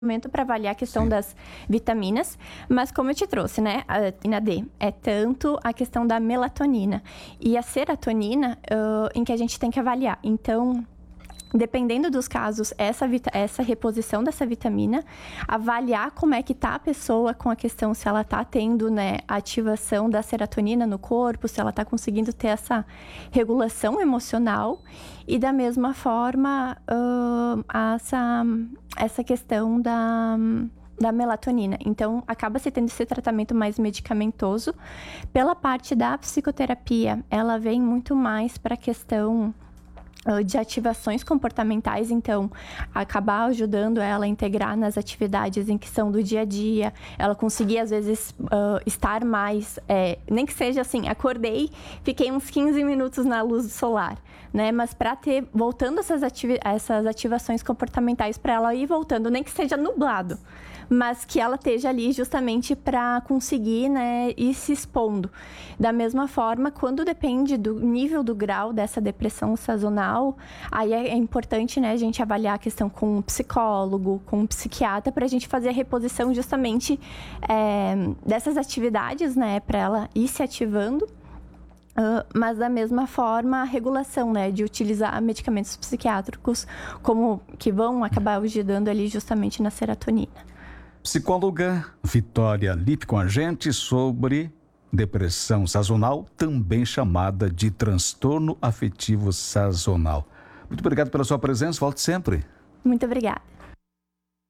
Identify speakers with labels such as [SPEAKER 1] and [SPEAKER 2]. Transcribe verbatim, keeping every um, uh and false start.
[SPEAKER 1] momento para avaliar a questão
[SPEAKER 2] Sim.
[SPEAKER 1] das vitaminas, mas como eu te trouxe, né, a vitamina D é tanto a questão da melatonina e a serotonina uh, em que a gente tem que avaliar. Então, dependendo dos casos, essa, essa reposição dessa vitamina, avaliar como é que tá a pessoa com a questão se ela tá tendo, né, a ativação da serotonina no corpo, se ela tá conseguindo ter essa regulação emocional e da mesma forma uh, essa, essa questão da... da melatonina. Então, acaba-se tendo esse tratamento mais medicamentoso. Pela parte da psicoterapia, ela vem muito mais para a questão de ativações comportamentais, então acabar ajudando ela a integrar nas atividades em que são do dia a dia, ela conseguir às vezes uh, estar mais, é, nem que seja assim, acordei, fiquei uns quinze minutos na luz solar, né, mas para ter, voltando essas, ativi- essas ativações comportamentais para ela ir voltando, nem que seja nublado, mas que ela esteja ali justamente para conseguir, né, ir se expondo. Da mesma forma, quando depende do nível do grau dessa depressão sazonal, aí é importante, né, a gente avaliar a questão com um psicólogo, com um psiquiatra, para a gente fazer a reposição justamente é, dessas atividades, né, para ela ir se ativando. Uh, mas da mesma forma a regulação, né, de utilizar medicamentos psiquiátricos como que vão acabar ajudando ali justamente na serotonina.
[SPEAKER 2] Psicóloga Vitória Lippe com a gente sobre depressão sazonal, também chamada de transtorno afetivo sazonal. Muito obrigado pela sua presença, volte sempre.
[SPEAKER 1] Muito obrigada.